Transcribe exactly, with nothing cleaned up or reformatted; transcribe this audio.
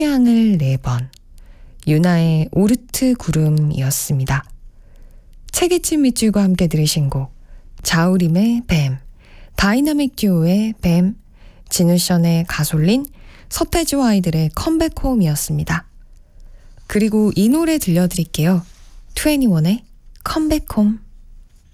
태양을 네 번, 유나의 오르트 구름이었습니다. 책이친 밑줄과 함께 들으신 곡 자우림의 뱀, 다이나믹 듀오의 뱀, 진우션의 가솔린, 서태지와 아이들의 컴백홈이었습니다. 그리고 이 노래 들려드릴게요. 이십일의 컴백홈.